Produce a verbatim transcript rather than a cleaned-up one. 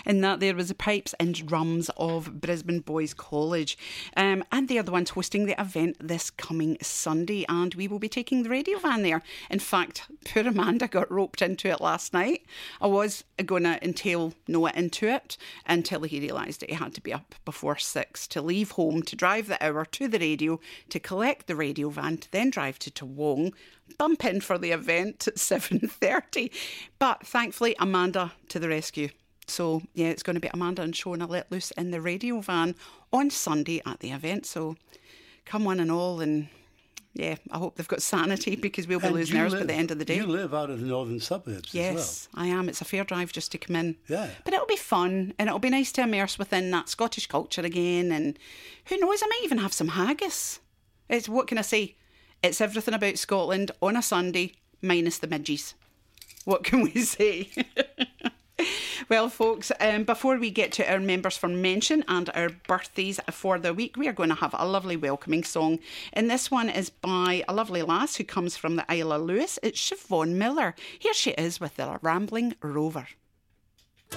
And that there was the Pipes and Drums of Brisbane Boys College. Um, and they are the ones hosting the event this coming Sunday. And we will be taking the radio van there. In fact, poor Amanda got roped into it last night. I was going to entail Noah into it until he realised that he had to be up before six to leave home, to drive the hour to the radio, to collect the radio van, to then drive to Toowong, bump in for the event at seven thirty. But thankfully, Amanda to the rescue. So, yeah, it's going to be Amanda and Shona let loose in the radio van on Sunday at the event. So, come one and all, and yeah, I hope they've got sanity, because we'll be And losing you ours live- by the end of the day. You live out of the northern suburbs Yes, I am. It's a fair drive just to come in. Yeah. But it'll be fun, and it'll be nice to immerse within that Scottish culture again. And who knows, I might even have some haggis. It's, what can I say? It's everything about Scotland on a Sunday, minus the midges. What can we say? Well, folks, um, before we get to our members for mention and our birthdays for the week, we are going to have a lovely welcoming song. And this one is by a lovely lass who comes from the Isle of Lewis. It's Siobhan Miller. Here she is with the Rambling Rover.